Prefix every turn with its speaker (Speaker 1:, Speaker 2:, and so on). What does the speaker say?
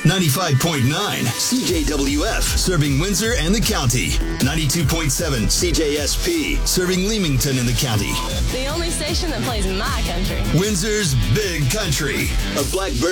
Speaker 1: 95.9 CJWF, serving Windsor and the county. 92.7 CJSP, serving Leamington and the county.
Speaker 2: The only station that plays my country.
Speaker 1: Windsor's Big Country. A Blackbird